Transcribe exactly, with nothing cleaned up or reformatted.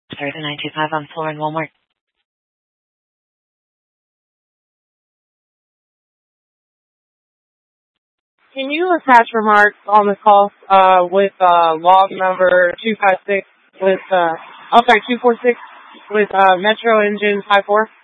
Toyota nine two five on floor in Walmart. Can you attach remarks on the call uh, with uh, log number two five six with, uh, I'm sorry, two four six with uh, Metro Engine five four?